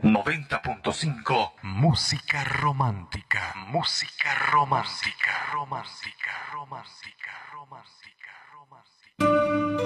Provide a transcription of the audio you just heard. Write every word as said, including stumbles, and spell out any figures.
noventa punto cinco. Música romántica. Música romántica. Romántica. Romántica. Romántica. Romántica.